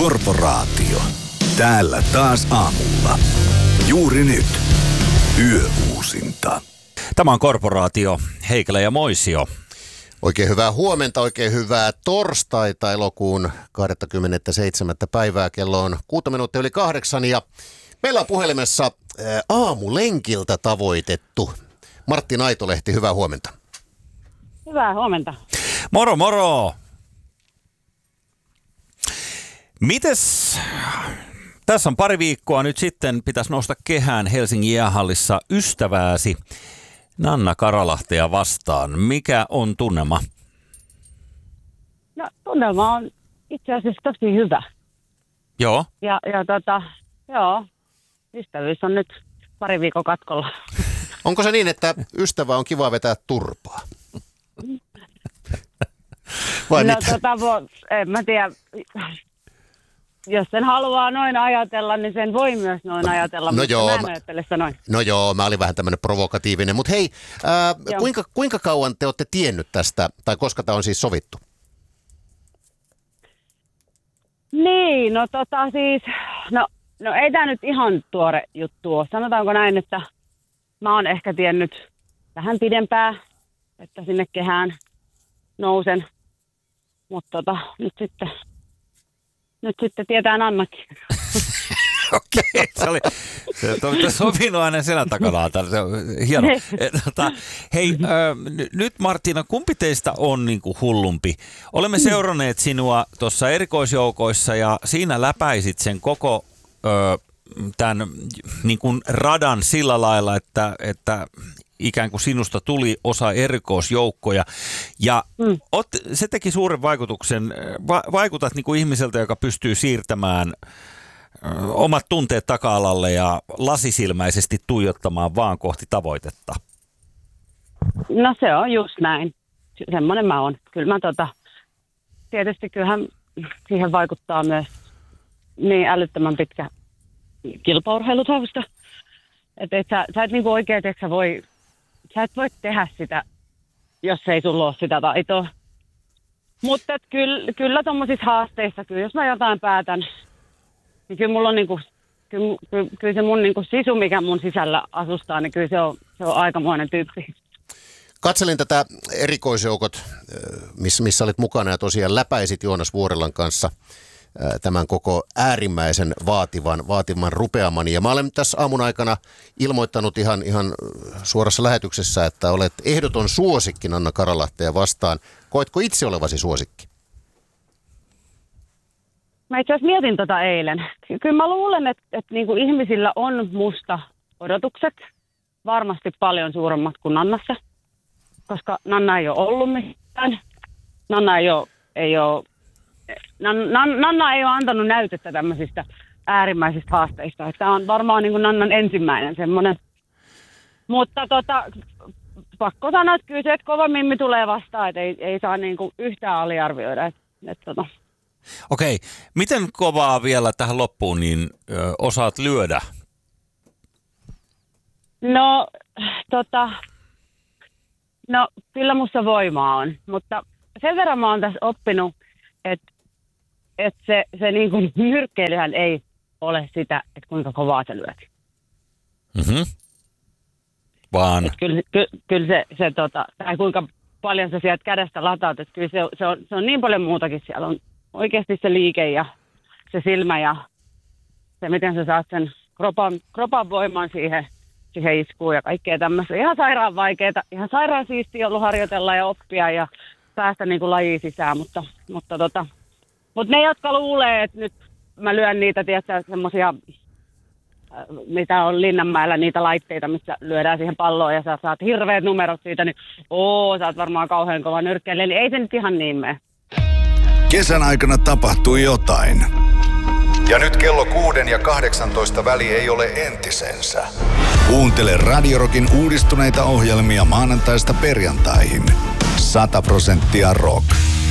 Korporaatio. Täällä taas aamulla. Juuri nyt. Yöuusinta. Tämä on Korporaatio. Heikelä ja Moisio. Oikein hyvää huomenta, oikein hyvää torstaita elokuun 27. päivää. Kello on 7:06 ja meillä on puhelimessa aamulenkiltä tavoitettu Martti Naitolehti. Hyvää huomenta. Hyvää huomenta. Moro moro! Mites, tässä on pari viikkoa nyt sitten, pitäisi nousta kehään Helsingin jäähallissa ystävääsi Nanna Karalahtea vastaan. Mikä on tunnelma? No, tunnelma on itse asiassa tosi hyvä. Joo. Joo, ystävyys on nyt pari viikon katkolla. Onko se niin, että ystävä on kiva vetää turpaa? Vai no mitä? En mä tiedä. Jos sen haluaa noin ajatella, niin sen voi myös noin ajatella, No mutta joo, mä en ajattele sitä noin. No joo, mä olin vähän tämmöinen provokatiivinen, mutta hei, kuinka kauan te olette tiennyt tästä, tai koska tämä on siis sovittu? Niin, no ei tämä nyt ihan tuore juttu ole. Sanotaanko näin, että mä oon ehkä tiennyt vähän pidempään, että sinne kehään nousen, mutta nyt sitten tietää Nannakin. Okei, se oli sopinut aina selän takana. Se on hieno. Hei, nyt Martina, kumpi teistä on niinku hullumpi? Olemme seuranneet sinua tuossa erikoisjoukoissa ja siinä läpäisit sen koko tämän niin kuin radan sillä lailla, että ikään kuin sinusta tuli osa erikoisjoukkoja. Ja se teki suuren vaikutuksen. Vaikutat niin kuin ihmiseltä, joka pystyy siirtämään omat tunteet taka-alalle ja lasisilmäisesti tuijottamaan vaan kohti tavoitetta. No se on just näin. Semmoinen mä oon. Kyllä tietysti kyllähän siihen vaikuttaa myös niin älyttömän pitkä kilpaurheilutausta. Että sä et niinku oikein, sä et voi tehdä sitä, jos ei sulla ole sitä taitoa. Mutta kyllä tommosissa haasteissa, kyllä jos mä jotain päätän, niin kyllä mulla on niinku, kyllä se mun niinku sisu, mikä mun sisällä asustaa, niin kyllä se on aikamoinen tyyppi. Katselin tätä erikoisjoukot, missä olit mukana ja tosiaan läpäisit Joonas Vuorelan kanssa tämän koko äärimmäisen vaativan rupeaman. Ja mä olen tässä aamun aikana ilmoittanut ihan suorassa lähetyksessä, että olet ehdoton suosikki Nanna Karalahtea vastaan. Koetko itse olevasi suosikki? Mä itse asiassa mietin eilen. Kyllä mä luulen, että niinku ihmisillä on musta odotukset varmasti paljon suuremmat kuin Nannassa, koska Nanna ei ole ollut mitään. Nanna ei ole antanut näytettä tämmöisistä äärimmäisistä haasteista. Tämä on varmaan niin kuin Nannan ensimmäinen semmoinen. Mutta pakko sanoa, että kyllä se, että kova mimmi tulee vastaan, että ei saa niin kuin yhtään aliarvioida. Okei, miten kovaa vielä tähän loppuun niin osaat lyödä? No kyllä musta voimaa on, mutta sen verran mä oon tässä oppinut, että se niin kuin nyrkkeilyhän ei ole sitä, että kuinka kovaa sä lyöt. Mm-hmm. Vaan? Kyllä se tai kuinka paljon sä sieltä kädestä lataat, että kyllä se on niin paljon muutakin. Siellä on oikeasti se liike ja se silmä ja se, miten sä saat sen kropan voiman siihen iskuun ja kaikkea tämmöistä. Ihan sairaan vaikeaa, ihan sairaan siistiä ollut harjoitella ja oppia ja päästä niin kuin lajiin sisään, mutta ne, jotka luulee, että nyt mä lyön niitä, tiedätkö, semmoisia, mitä on Linnanmäellä, niitä laitteita, missä lyödään siihen palloon ja sä saat hirveät numerot siitä, niin sä oot varmaan kauhean kova nyrkkeilijä, niin ei se nyt ihan niin mene. Kesän aikana tapahtui jotain. Ja nyt kello 6 ja 18 väli ei ole entisensä. Kuuntele Radio Rockin uudistuneita ohjelmia maanantaista perjantaihin. 100% rock.